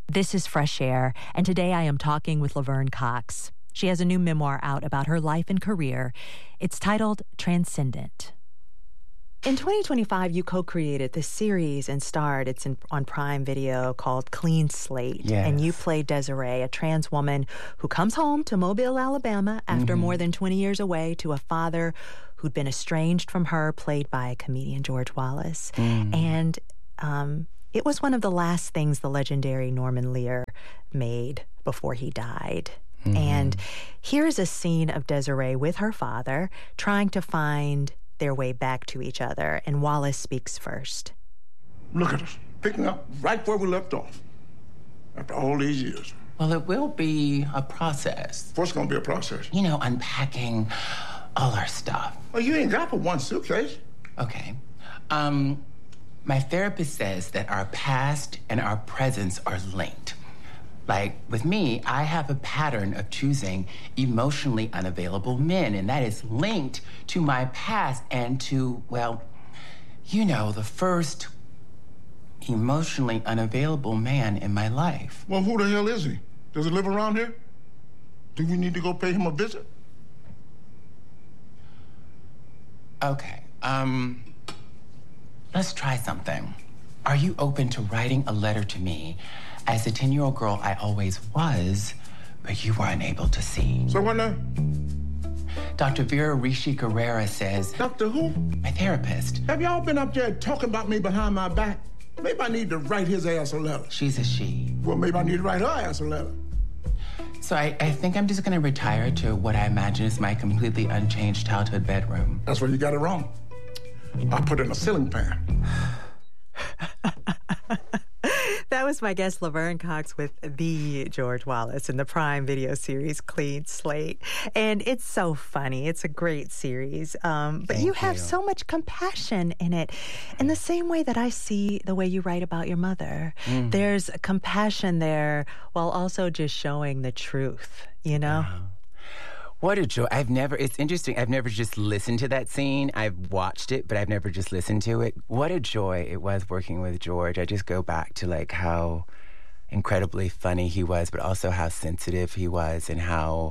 This is Fresh Air, and today I am talking with Laverne Cox. She has a new memoir out about her life and career. It's titled Transcendent. In 2025, you co-created this series and starred. It's on Prime Video called Clean Slate. Yes. And you play Desiree, a trans woman who comes home to Mobile, Alabama after more than 20 years away to a father who'd been estranged from her, played by comedian George Wallace. And it was one of the last things the legendary Norman Lear made before he died. And here's a scene of Desiree with her father trying to find their way back to each other. And Wallace speaks first. Look at us, picking up right where we left off after all these years. Well, it will be a process. What's gonna be a process? You know, unpacking all our stuff. Well, you ain't got but one suitcase. Okay. My therapist says that our past and our presents are linked. Like, with me, I have a pattern of choosing emotionally unavailable men, and that is linked to my past and to, well, you know, the first emotionally unavailable man in my life. Well, who the hell is he? Does he live around here? Do we need to go pay him a visit? Okay, let's try something. Are you open to writing a letter to me as the 10-year-old girl I always was, but you were unable to see? So what now? Dr. Vera Rishi Guerrera says... Doctor who? My therapist. Have y'all been up there talking about me behind my back? Maybe I need to write his ass a letter. She's a she. Well, maybe I need to write her ass a letter. So I think I'm just gonna retire to what I imagine is my completely unchanged childhood bedroom. That's where you got it wrong. I put in a ceiling fan. That was my guest, Laverne Cox, with the George Wallace in the Prime Video series Clean Slate. And it's so funny. It's a great series. But you have so much compassion in it. In the same way that I see the way you write about your mother. There's compassion there while also just showing the truth, you know? What a joy. It's interesting. I've never just listened to that scene. I've watched it, but I've never just listened to it. What a joy it was working with George. I just go back to like how incredibly funny he was, but also how sensitive he was and how,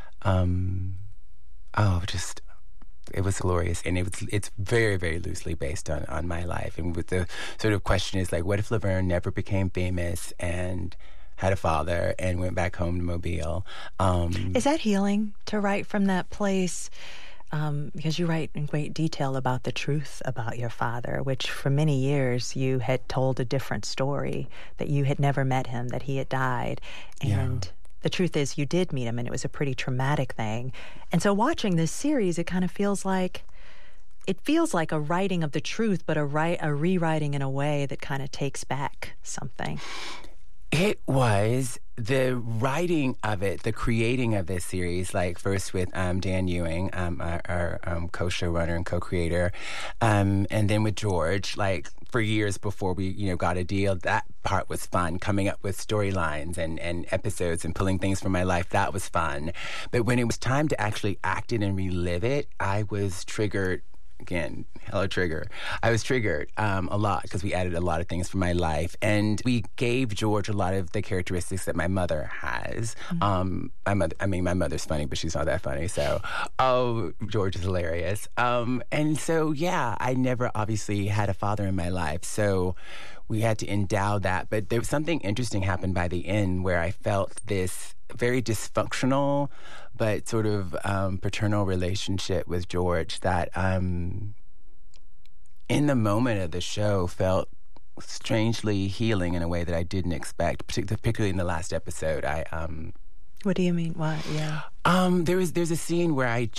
it was glorious. And it's very, very loosely based on my life. And with the sort of question is like, what if Laverne never became famous and had a father and went back home to Mobile? Is that healing to write from that place? Because you write in great detail about the truth about your father, which for many years you had told a different story, that you had never met him, that he had died. And the truth is you did meet him, and it was a pretty traumatic thing. And so watching this series, it kind of feels like a writing of the truth, but a rewriting in a way that kind of takes back something. It was the writing of it, the creating of this series, like first with Dan Ewing, our co-showrunner and co-creator, and then with George, like for years before we, got a deal. That part was fun, coming up with storylines and episodes and pulling things from my life. That was fun. But when it was time to actually act it and relive it, I was triggered. Again, hello, trigger. I was triggered a lot because we added a lot of things from my life. And we gave George a lot of the characteristics that my mother has. My mother's funny, but she's not that funny. So, George is hilarious. And so, I never obviously had a father in my life. So we had to endow that. But there was something interesting happened by the end where I felt this very dysfunctional but sort of paternal relationship with George that in the moment of the show felt strangely healing in a way that I didn't expect, particularly in the last episode. What do you mean? What? Yeah. There's a scene where I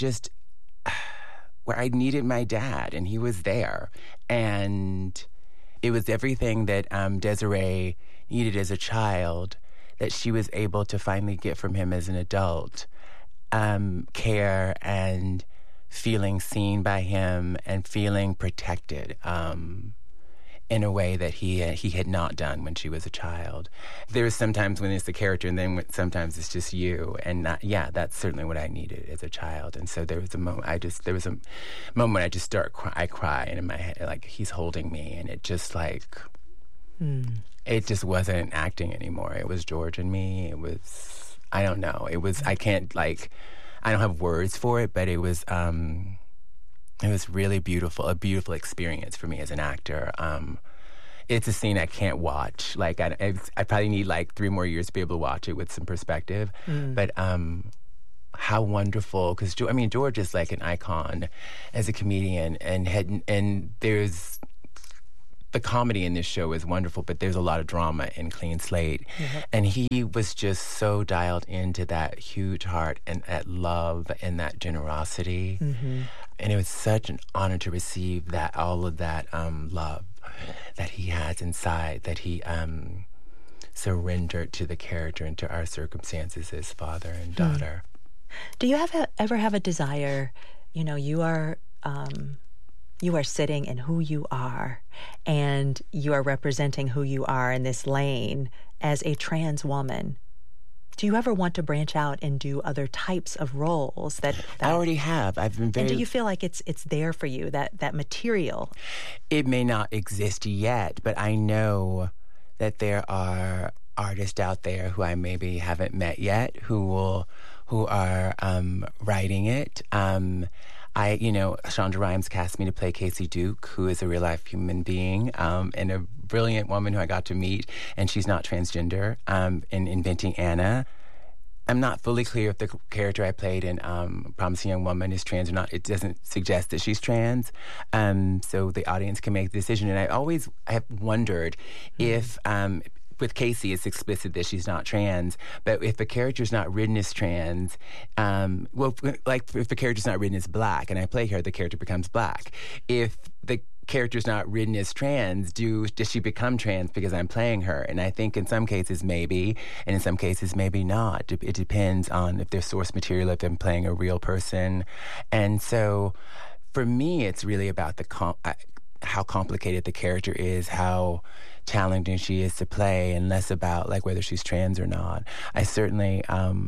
needed my dad, and he was there, and it was everything that Desiree needed as a child that she was able to finally get from him as an adult. Care and feeling seen by him and feeling protected in a way that he had not done when she was a child. There's sometimes when it's the character, and then sometimes it's just you. And that's certainly what I needed as a child. And so there was a moment I just I cry, and in my head, like he's holding me, and it just like It just wasn't acting anymore. It was George and me. It was, I don't know. It was, I can't, like, I don't have words for it, but it was really beautiful, a beautiful experience for me as an actor. It's a scene I can't watch. Like, I probably need like 3 more years to be able to watch it with some perspective. But how wonderful, because George is like an icon as a comedian, and there's the comedy in this show is wonderful, but there's a lot of drama in Clean Slate. And he was just so dialed into that huge heart and that love and that generosity. And it was such an honor to receive that, all of that love that he has inside, that he surrendered to the character and to our circumstances as father and daughter. Do you ever have a desire, you are sitting in who you are, and you are representing who you are in this lane as a trans woman. Do you ever want to branch out and do other types of roles that I already have. I've been very... And do you feel like it's there for you, that material? It may not exist yet, but I know that there are artists out there who I maybe haven't met yet who are writing it. Shonda Rhimes cast me to play Casey Duke, who is a real-life human being and a brilliant woman who I got to meet, and she's not transgender, in Inventing Anna. I'm not fully clear if the character I played in Promising Young Woman is trans or not. It doesn't suggest that she's trans, so the audience can make the decision. And I have wondered if... with Casey, it's explicit that she's not trans, but if the character's not written as trans, if the character's not written as black and I play her, the character becomes black. If the character's not written as trans, does she become trans because I'm playing her? And I think in some cases maybe, and in some cases maybe not. It depends on if there's source material, if I'm playing a real person. And so for me, it's really about how complicated the character is, how challenging she is to play, and less about like whether she's trans or not. I certainly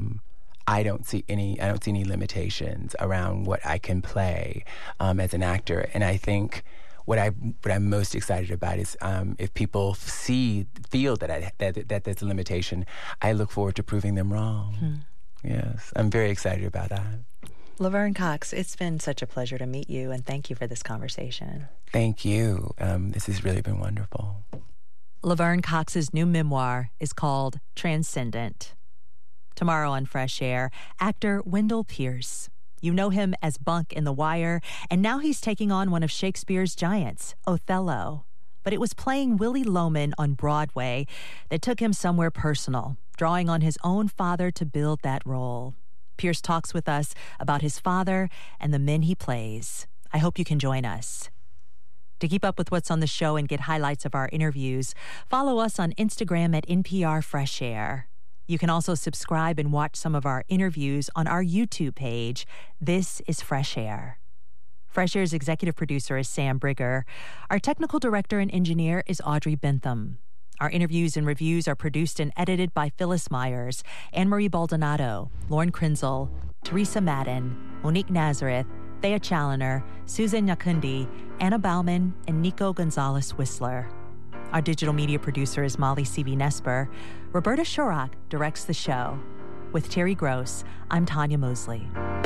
I don't see any limitations around what I can play as an actor. And I think what I'm most excited about is if people feel that there's a limitation, I look forward to proving them wrong. Yes, I'm very excited about that. Laverne Cox, it's been such a pleasure to meet you, and thank you for this conversation. Thank you. This has really been wonderful. Laverne Cox's new memoir is called Transcendent. Tomorrow on Fresh Air, actor Wendell Pierce. You know him as Bunk in The Wire, and now he's taking on one of Shakespeare's giants, Othello. But it was playing Willy Loman on Broadway that took him somewhere personal, drawing on his own father to build that role. Pierce talks with us about his father and the men he plays. I hope you can join us. To keep up with what's on the show and get highlights of our interviews, follow us on Instagram at NPR Fresh Air. You can also subscribe and watch some of our interviews on our YouTube page. This is Fresh Air. Fresh Air's executive producer is Sam Brigger. Our technical director and engineer is Audrey Bentham. Our interviews and reviews are produced and edited by Phyllis Myers, Anne-Marie Baldonado, Lauren Krenzel, Teresa Madden, Monique Nazareth, Thea Challoner, Susan Nyakundi, Anna Bauman, and Nico Gonzalez-Whistler. Our digital media producer is Molly C.B. Nesper. Roberta Shurock directs the show. With Terry Gross, I'm Tanya Mosley.